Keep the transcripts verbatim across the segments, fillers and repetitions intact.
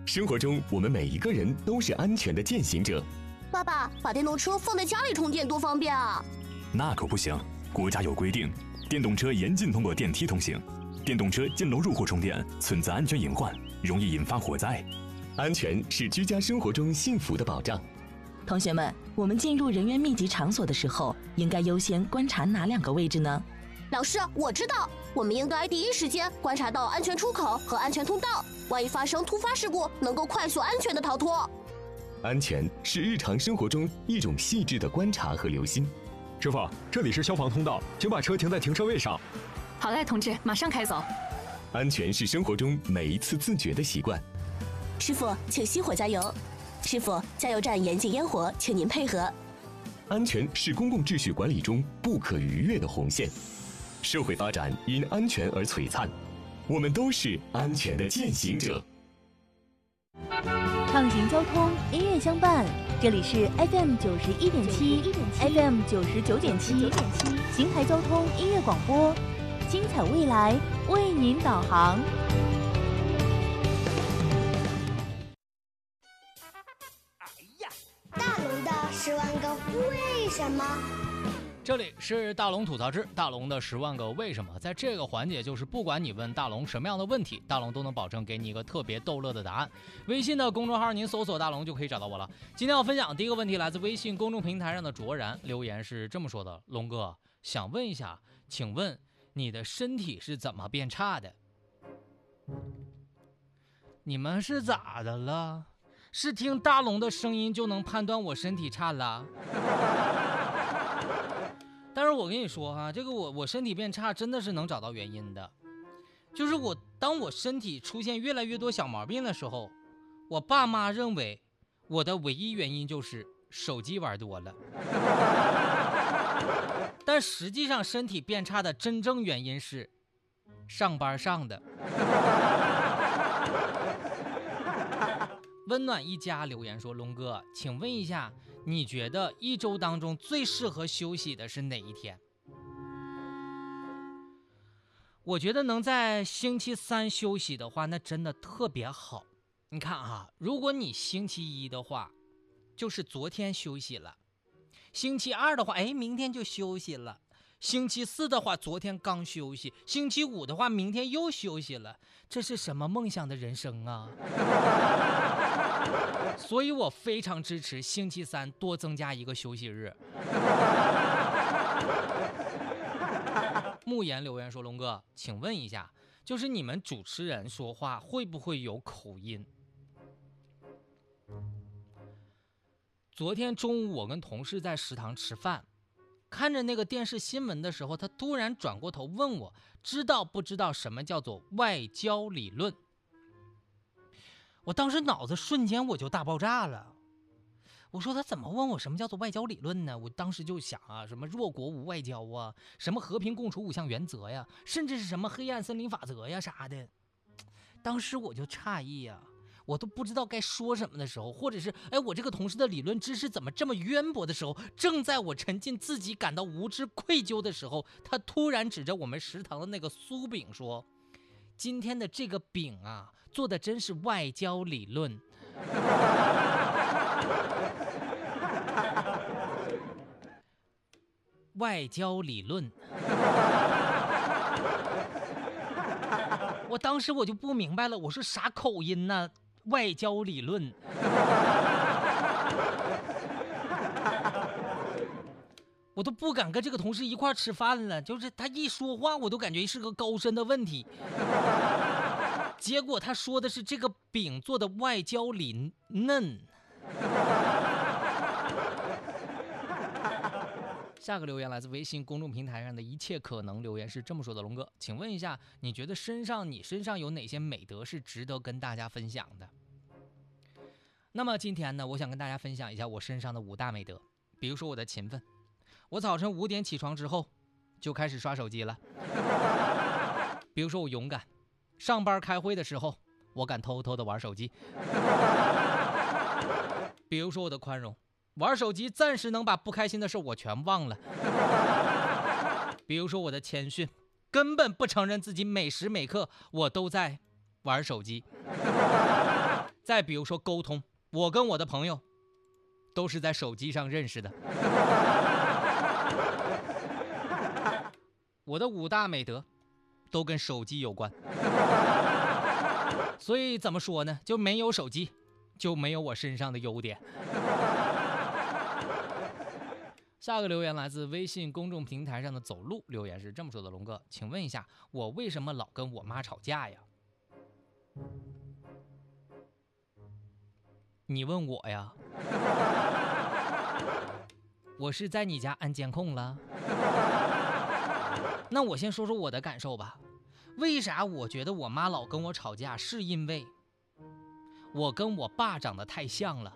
生活中，我们每一个人都是安全的践行者。 爸爸，把电动车放在家里充电多方便啊！ 那可不行，国家有规定，电动车严禁通过电梯通行。电动车进楼入户充电存在安全隐患，容易引发火灾。 安全是居家生活中幸福的保障。 同学们，我们进入人员密集场所的时候，应该优先观察哪两个位置呢？ 老师，我知道，我们应该第一时间观察到安全出口和安全通道，万一发生突发事故，能够快速安全的逃脱。 安全是日常生活中一种细致的观察和留心。 师傅，这里是消防通道，请把车停在停车位上。 好嘞，同志，马上开走。 安全是生活中每一次自觉的习惯。 师傅，请熄火加油。师傅，加油站严禁烟火，请您配合。 安全是公共秩序管理中不可逾越的红线。社会发展因安全而璀璨，我们都是安全的践行者。 畅行交通，音乐相伴，这里是 F M 九十一点七 ，F M 九十九点七，邢台交通音乐广播，精彩未来为您导航。 大龙的十万个为什么。 这里是大龙吐槽之大龙的十万个为什么。在这个环节，就是不管你问大龙什么样的问题，大龙都能保证给你一个特别逗乐的答案。微信的公众号您搜索大龙就可以找到我了。今天要分享第一个问题来自微信公众平台上的卓然，留言是这么说的：龙哥，想问一下，请问你的身体是怎么变差的？你们是咋的了？是听大龙的声音就能判断我身体差了？但是我跟你说哈，这个我我身体变差真的是能找到原因的，就是我当我身体出现越来越多小毛病的时候，我爸妈认为我的唯一原因就是手机玩多了，但实际上身体变差的真正原因是上班上的。温暖一家留言说，龙哥，请问一下，你觉得一周当中最适合休息的是哪一天？我觉得能在星期三休息的话，那真的特别好。你看啊，如果你星期一的话，就是昨天休息了；星期二的话，哎，明天就休息了；星期四的话，昨天刚休息；星期五的话，明天又休息了。这是什么梦想的人生啊？所以我非常支持星期三多增加一个休息日。慕言留言说，龙哥，请问一下，就是你们主持人说话会不会有口音？昨天中午我跟同事在食堂吃饭，看着那个电视新闻的时候，他突然转过头问我，知道不知道什么叫做外交理论？我当时脑子瞬间我就大爆炸了。我说他怎么问我什么叫做外交理论呢？我当时就想啊，什么弱国无外交啊，什么和平共处五项原则呀，甚至是什么黑暗森林法则呀啥的。当时我就诧异呀，我都不知道该说什么的时候，或者是哎，我这个同事的理论知识怎么这么渊博的时候，正在我沉浸自己感到无知愧疚的时候，他突然指着我们食堂的那个酥饼说，今天的这个饼啊，做的真是外交理论。外交理论，我当时我就不明白了，我说啥口音呢？外交理论。我都不敢跟这个同事一块吃饭了，就是他一说话我都感觉是个高深的问题。结果他说的是这个饼做的外焦里嫩。下个留言来自微信公众平台上的一切可能留言是这么说的，龙哥，请问一下，你觉得身上你身上有哪些美德是值得跟大家分享的？那么今天呢，我想跟大家分享一下我身上的五大美德。比如说我的勤奋，我早晨五点起床之后就开始刷手机了。比如说我勇敢，上班开会的时候我敢偷偷的玩手机。比如说我的宽容，玩手机暂时能把不开心的事我全忘了。比如说我的谦逊，根本不承认自己每时每刻我都在玩手机。 再比如说沟通，我跟我的朋友都是在手机上认识的。我的五大美德都跟手机有关。所以怎么说呢？就没有手机，就没有我身上的优点。下个留言来自微信公众平台上的走路，留言是这么说的：龙哥，请问一下，我为什么老跟我妈吵架呀？你问我呀？我是在你家安监控了？那我先说说我的感受吧。为啥我觉得我妈老跟我吵架？是因为我跟我爸长得太像了。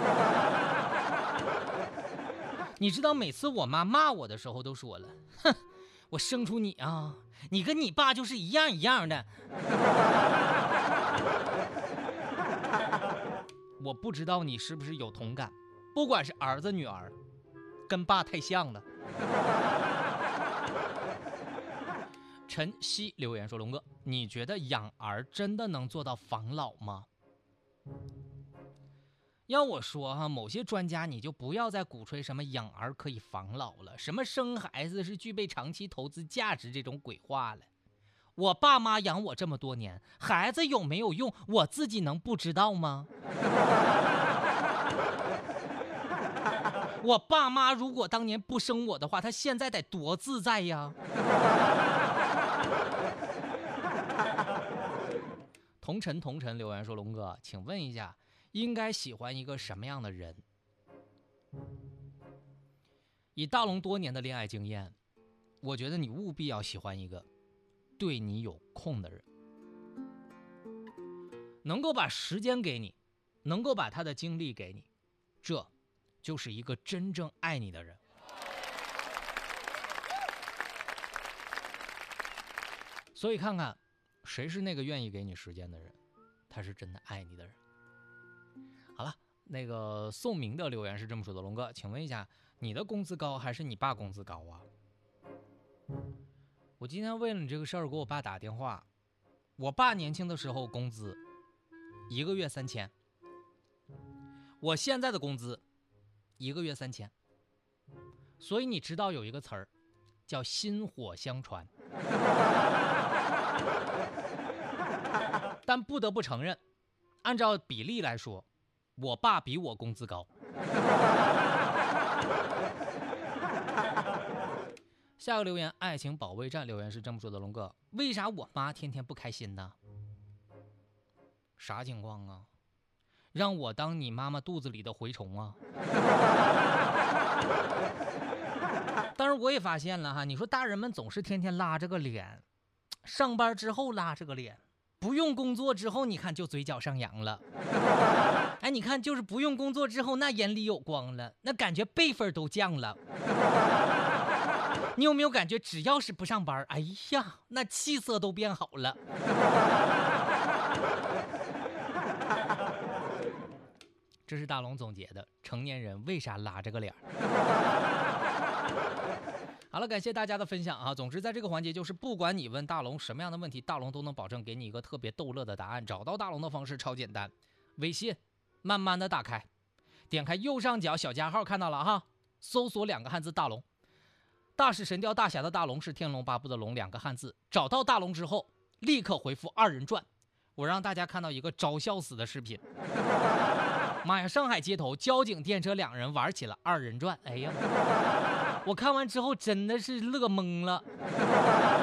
你知道每次我妈骂我的时候都说了，哼，我生出你啊，你跟你爸就是一样一样的。我不知道你是不是有同感，不管是儿子女儿，跟爸太像了。陈曦留言说：龙哥，你觉得养儿真的能做到防老吗？要我说哈，某些专家你就不要再鼓吹什么养儿可以防老了，什么生孩子是具备长期投资价值这种鬼话了。我爸妈养我这么多年，孩子有没有用，我自己能不知道吗？我爸妈如果当年不生我的话，他现在得多自在呀。同尘同尘留言说：龙哥，请问一下，应该喜欢一个什么样的人？以大龙多年的恋爱经验，我觉得你务必要喜欢一个对你有空的人，能够把时间给你，能够把他的精力给你，这就是一个真正爱你的人。所以看看谁是那个愿意给你时间的人，他是真的爱你的人。好了，那个宋明的留言是这么说的：龙哥，请问一下，你的工资高还是你爸工资高啊？我今天为了你这个事儿给我爸打电话，我爸年轻的时候工资一个月三千，我现在的工资一个月三千，所以你知道有一个词儿叫薪火相传。但不得不承认，按照比例来说，我爸比我工资高。下个留言，爱情保卫战留言是这么说的：龙哥，为啥我妈天天不开心呢？啥情况啊？让我当你妈妈肚子里的蛔虫啊？但是我也发现了哈，你说大人们总是天天拉着个脸，上班之后拉着个脸，不用工作之后，你看就嘴角上扬了。哎，你看就是不用工作之后，那眼里有光了，那感觉辈分都降了。你有没有感觉，只要是不上班，哎呀，那气色都变好了。这是大龙总结的成年人为啥拉着个脸。好了，感谢大家的分享啊！总之，在这个环节，就是不管你问大龙什么样的问题，大龙都能保证给你一个特别逗乐的答案。找到大龙的方式超简单，微信慢慢的打开，点开右上角小加号，看到了哈，搜索两个汉字大龙。大是神雕大侠的大龙，是天龙八部的龙，两个汉字。找到大龙之后，立刻回复二人转，我让大家看到一个招笑死的视频。妈呀！上海街头交警电车两人玩起了二人转，哎呀，我看完之后真的是乐懵了。